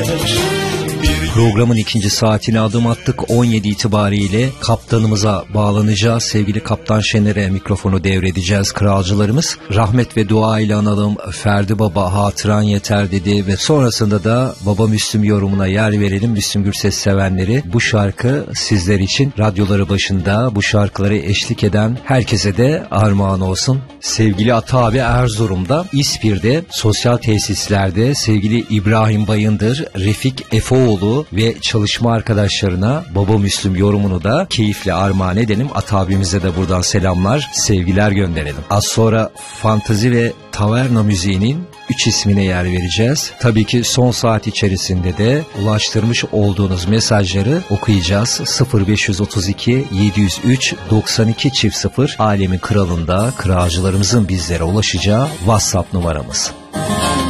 Programın ikinci saatine adım attık. 17 itibariyle kaptanımıza bağlanacağız. Sevgili Kaptan Şener'e mikrofonu devredeceğiz kralcılarımız. Rahmet ve dua ile analım. Ferdi Baba hatıran yeter dedi ve sonrasında da Baba Müslüm yorumuna yer verelim. Müslüm Gürses sevenleri, bu şarkı sizler için. Radyoları başında bu şarkıları eşlik eden herkese de armağan olsun. Sevgili Ata abi Erzurum'da, İspir'de, sosyal tesislerde sevgili İbrahim Bayındır, Refik Efeoğlu ve çalışma arkadaşlarına Baba Müslüm yorumunu da keyifle armağan edelim. Ata abimize de buradan selamlar, sevgiler gönderelim. Az sonra Fantazi ve Taverna müziğinin 3 ismine yer vereceğiz. Tabii ki son saat içerisinde de ulaştırmış olduğunuz mesajları okuyacağız. 0532 703 92 0 Alemin Kralı'nda kralcılarımızın bizlere ulaşacağı WhatsApp numaramız.